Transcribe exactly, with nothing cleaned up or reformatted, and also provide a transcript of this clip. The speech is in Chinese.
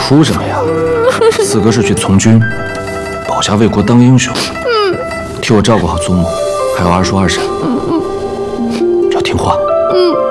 哭什么呀？四哥是去从军，保家卫国当英雄。嗯，替我照顾好祖母，还有二叔二婶。要听话。嗯。